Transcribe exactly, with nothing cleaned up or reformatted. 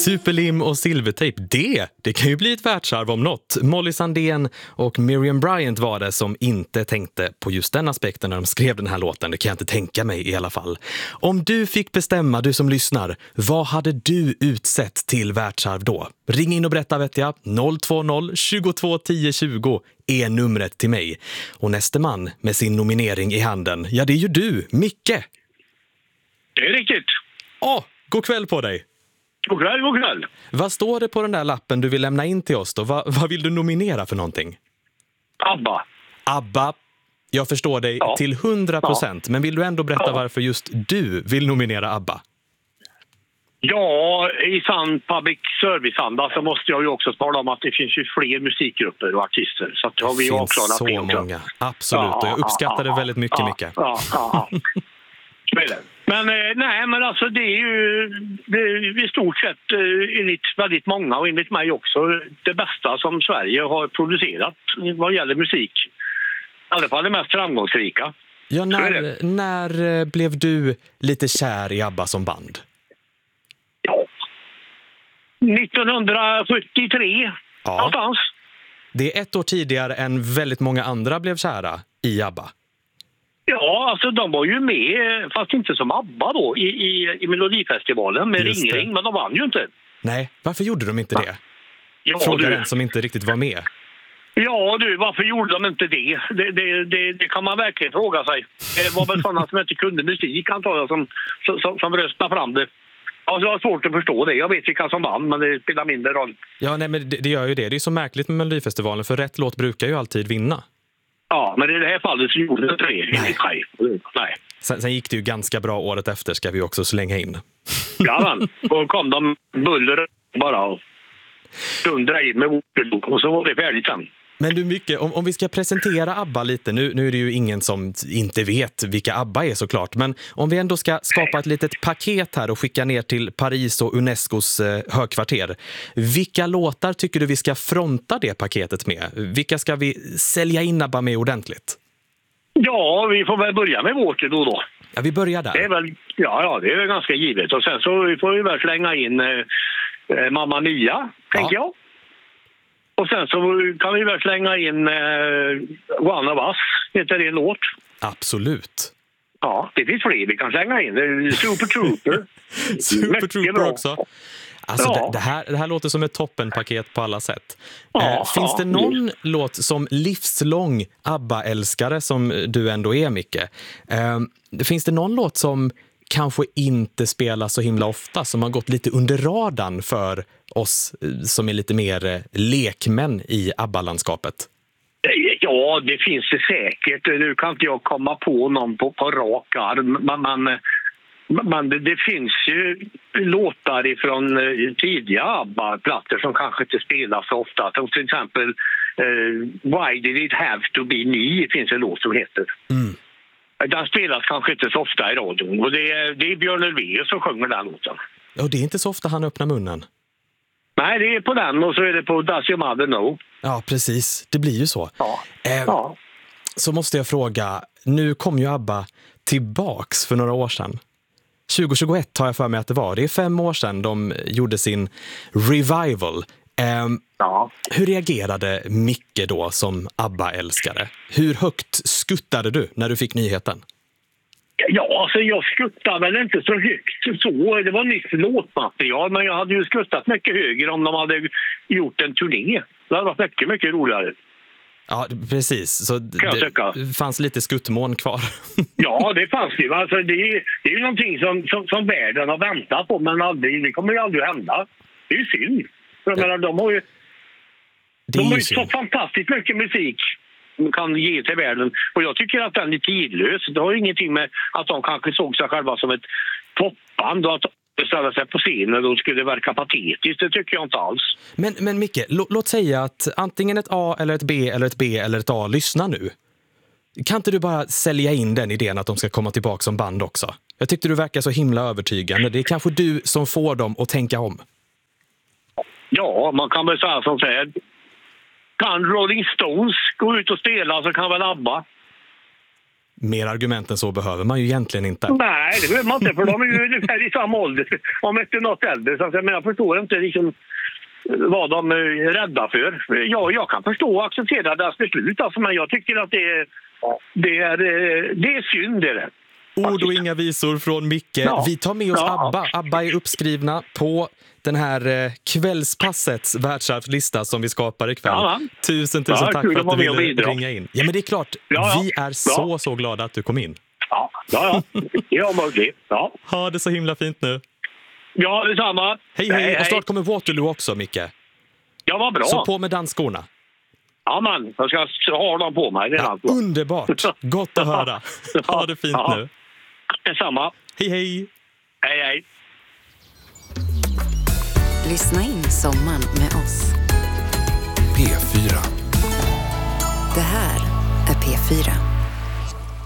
Superlim och silvertejp, det, det kan ju bli ett världsarv om något. Molly Sandén och Miriam Bryant var det som inte tänkte på just den aspekten när de skrev den här låten. Det kan jag inte tänka mig i alla fall. Om du fick bestämma, du som lyssnar, vad hade du utsett till världsarv då? Ring in och berätta, vet jag. noll två noll tjugotvå tio tjugo är numret till mig. Och nästa man med sin nominering i handen, ja det är ju du, Micke. Det är riktigt. Åh, god kväll på dig. God kväll, god kväll. Vad står det på den där lappen du vill lämna in till oss då? Va, vad vill du nominera för någonting? ABBA. ABBA. Jag förstår dig Ja. till hundra procent. Ja. Men vill du ändå berätta ja. varför just du vill nominera ABBA? Ja, i sann public service-anda så måste jag ju också tala om att det finns ju fler musikgrupper och artister. Så att har vi det finns så det många. Absolut. Ja, och jag uppskattar ja, det väldigt mycket, ja, Micke. Ja, ja, ja. Men eh, nej, men alltså det är ju det är i stort sett eh, enligt väldigt många och enligt mig också det bästa som Sverige har producerat vad gäller musik. I alla fall det mest framgångsrika. Ja, när, när blev du lite kär i ABBA som band? Ja. nittonhundrasjuttiotre ja. någonstans. Det är ett år tidigare än väldigt många andra blev kära i ABBA. Ja, alltså de var ju med, fast inte som ABBA då, i, i, i Melodifestivalen med Ring Ring, men de vann ju inte. Nej, varför gjorde de inte det? Ja, Frågar du. den som inte riktigt var med. Ja du, varför gjorde de inte det? Det, det, det, det kan man verkligen fråga sig. Det var väl sådana som inte kunde musik, antar jag, som, som, som röstade fram det. Alltså, jag har svårt att förstå det. Jag vet vilka som vann, men det spelar mindre roll. Ja, nej, men det, det gör ju det. Det är så märkligt med Melodifestivalen, för rätt låt brukar ju alltid vinna. Ja, men i det här fallet så gjorde det tre. Nej. Nej. Nej. Sen, sen gick det ju ganska bra året efter, ska vi också slänga in. Ja, men. Och kom de buller bara och dundra in med Waterloo och så var det färdigt sen. Men du Micke, om, om vi ska presentera ABBA lite, nu, nu är det ju ingen som inte vet vilka ABBA är såklart, men om vi ändå ska skapa ett litet paket här och skicka ner till Paris och Unescos eh, högkvarter. Vilka låtar tycker du vi ska fronta det paketet med? Vilka ska vi sälja in ABBA med ordentligt? Ja, vi får väl börja med Waterloo då. Ja, vi börjar där. Det är väl, ja, ja, det är väl ganska givet. Och sen så får vi väl slänga in eh, Mamma Mia, tänker ja. jag. Och sen så kan vi väl slänga in eh, One of Us, heter det en låt? Absolut. Ja, det finns fler vi kan slänga in. Super Trooper. Super Trooper också. Alltså ja. det, det, här, det här låter som ett toppenpaket på alla sätt. Ja, eh, finns ja, det någon just. låt som livslång ABBA-älskare som du ändå är, Micke? Eh, finns det någon låt som kanske inte spelas så himla ofta, som har gått lite under radarn för oss som är lite mer eh, lekmän i ABBA-landskapet? Ja, det finns det säkert. Nu kan inte jag komma på någon på, på rak arm. Man, man, man, det, det finns ju låtar ifrån eh, tidiga ABBA-plattor som kanske inte spelas så ofta. Som till exempel eh, Why Did It Have To Be Me finns en låt som heter. Mm. Den spelas kanske inte så ofta i radion. Och det är, det är Björn Ulvaeus som sjunger den låten. Och det är inte så ofta han öppnar munnen. Nej, det är på den och så är det på Does Your Mother Know. Ja, precis. Det blir ju så. Ja. Eh, ja. Så måste jag fråga, nu kom ju ABBA tillbaks för några år sedan. tjugo tjugoett har jag för mig att det var. Det är fem år sedan de gjorde sin revival. Eh, ja. Hur reagerade Micke då som ABBA-älskare? Hur högt skuttade du när du fick nyheten? Ja, alltså jag skuttade väl inte så högt så. Det var nytt låtmaterial, men jag hade ju skuttat mycket högre om de hade gjort en turné. Det hade varit mycket, mycket roligare. Ja, precis. Så det fanns lite skuttmån kvar. Ja, det fanns ju. Alltså, det, är, det är ju någonting som, som, som världen har väntat på, men aldrig, det kommer ju aldrig hända. Det är ju synd. För jag menar, de har ju, de har ju så fantastiskt mycket musik de kan ge till världen. Och jag tycker att den är tidlös. Det har ju ingenting med att de kanske såg sig själva som ett popband och att de ställde sig på scenen och skulle verka patetiskt. Det tycker jag inte alls. Men, men Micke, lå, låt säga att antingen ett A eller ett B eller ett B eller ett A lyssnar nu. Kan inte du bara sälja in den idén att de ska komma tillbaka som band också? Jag tyckte du verkar så himla övertygande. Det är kanske du som får dem att tänka om. Ja, man kan väl säga som säger. Kan Rolling Stones gå ut och spela så kan väl ABBA. Mer argument än så behöver man ju egentligen inte. Nej, det behöver man inte, för de är ju ungefär i samma ålder. Om inte något äldre. Så att, men jag förstår inte liksom vad de är rädda för. Ja, jag kan förstå och acceptera deras beslut. Alltså, men jag tycker att det är, det är, det är synd. Det är. Ord och inga visor från Micke. Ja. Vi tar med oss ja. ABBA. ABBA är uppskrivna på den här eh, kvällspassets världsarvslista som vi skapar ikväll. Ja, tusen, tusen ja, tack för att du ville ringa in. Ja, men det är klart. Ja, ja. Vi är så, ja. så glada att du kom in. Ja, ja, ja. Ja, det. Ja. Ha det så himla fint nu. Ja, detsamma. Hej, hej. hej. Och snart kommer Waterloo också, Micke. Ja, vad bra. Så på med dansskorna. Ja, man. Jag ska ha dem på mig. Ja, underbart. Gott att höra. Ha det fint ja. nu. Detsamma. Hej, hej. Hej, hej. Lyssna in sommaren med oss. P fyra. Det här är P fyra.